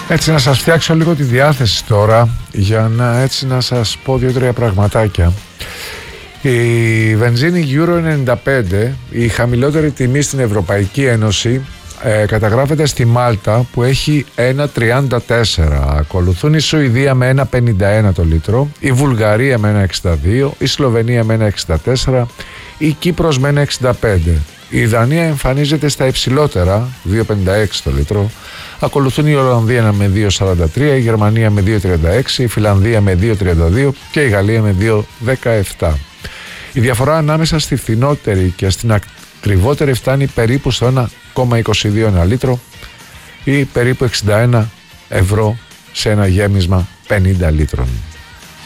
Έτσι να σας φτιάξω λίγο τη διάθεση τώρα για να σας πω 2-3 πραγματάκια. Η βενζίνη Euro 95, η χαμηλότερη τιμή στην Ευρωπαϊκή Ένωση, καταγράφεται στη Μάλτα που έχει 1,34. Ακολουθούν η Σουηδία με 1,51 το λίτρο, η Βουλγαρία με 1,62, η Σλοβενία με 1,64, η Κύπρος με 1,65. Η Δανία εμφανίζεται στα υψηλότερα, 2,56 το λίτρο. Ακολουθούν η Ολλανδία με 2,43, η Γερμανία με 2,36, η Φιλανδία με 2,32 και η Γαλλία με 2,17. Η διαφορά ανάμεσα στη φθηνότερη και στην ακριβότερη φτάνει περίπου στο 1,22 ένα λίτρο ή περίπου 61 ευρώ σε ένα γέμισμα 50 λίτρων.